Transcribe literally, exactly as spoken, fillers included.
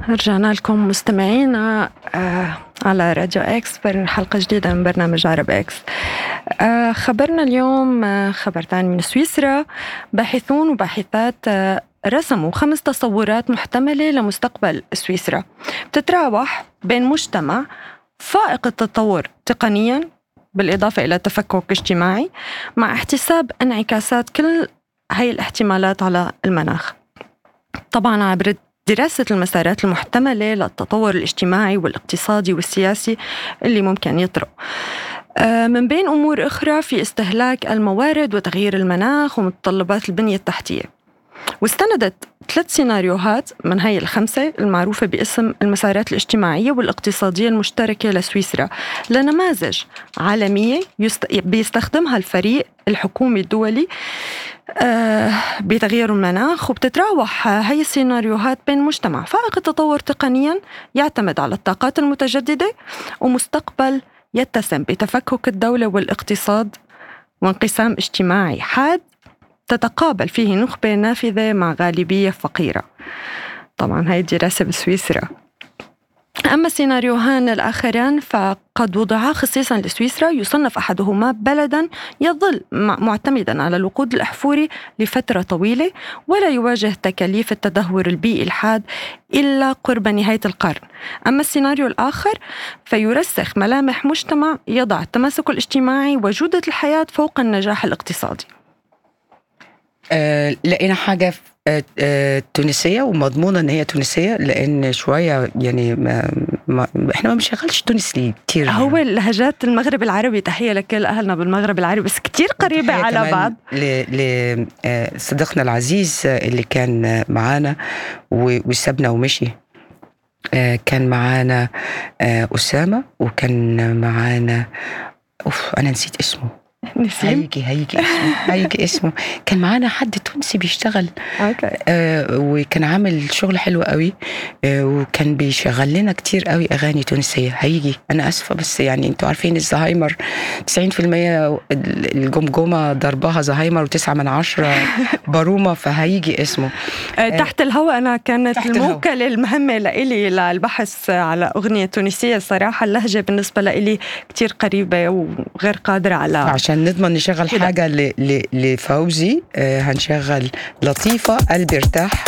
رجعنا لكم مستمعينا آه على راديو إكس حلقة جديدة من برنامج عرب إكس. آه خبرنا اليوم آه خبر ثاني من سويسرا. باحثون وباحثات آه رسموا خمس تصورات محتملة لمستقبل سويسرا، بتتراوح بين مجتمع فائق التطور تقنياً بالإضافة إلى تفكك اجتماعي مع احتساب انعكاسات كل هاي الاحتمالات على المناخ. طبعاً عبر دراسة المسارات المحتملة للتطور الاجتماعي والاقتصادي والسياسي اللي ممكن يطرأ من بين أمور أخرى في استهلاك الموارد وتغيير المناخ ومتطلبات البنية التحتية. واستندت ثلاث سيناريوهات من هاي الخمسة المعروفة باسم المسارات الاجتماعية والاقتصادية المشتركة لسويسرا لنماذج عالمية بيستخدمها الفريق الحكومي الدولي بتغيير المناخ. وبتتراوح هاي السيناريوهات بين مجتمع فائق التطور تقنيا يعتمد على الطاقات المتجددة ومستقبل يتسم بتفكك الدولة والاقتصاد وانقسام اجتماعي حاد تتقابل فيه نخبة نافذة مع غالبية فقيرة. طبعا هاي الدراسة بسويسرا. أما السيناريوهان الآخران فقد وضعا خصيصا لسويسرا، يصنف أحدهما بلدا يظل معتمدا على الوقود الأحفوري لفترة طويلة ولا يواجه تكاليف التدهور البيئي الحاد إلا قرب نهاية القرن. أما السيناريو الآخر فيرسخ ملامح مجتمع يضع التماسك الاجتماعي وجودة الحياة فوق النجاح الاقتصادي. أه لقينا حاجة أه أه تونسية ومضمونة ان هي تونسية، لان شوية يعني ما ما احنا ما بنشغلش تونس ليه كتير. هو لهجات المغرب العربي، تحية لكل اهلنا بالمغرب العربي، بس كتير قريبة على بعض. لصديقنا العزيز اللي كان معانا وسابنا ومشي، أه كان معانا أه أسامة، وكان معانا اوف انا نسيت اسمه. نسيم هيجي هيجي اسمه هيجي اسمه كان معانا حد تونسي بيشتغل أوكي. آه وكان عامل شغل حلو قوي، آه وكان بيشغل لنا كتير قوي اغاني تونسيه. هيجي انا اسفه بس يعني انتوا عارفين الزهايمر تسعين في المية الجمجمه ضربها زهايمر وتسعة من عشرة برومه، فهيجي اسمه آه تحت الهواء. انا كانت الموكله المهمه لإلي للبحث على اغنيه تونسيه. صراحه اللهجه بالنسبه لإلي كتير قريبه وغير قادره على عشان نضمن نشغل حاجة لفوزي. آه هنشغل لطيفة قلبي ارتاح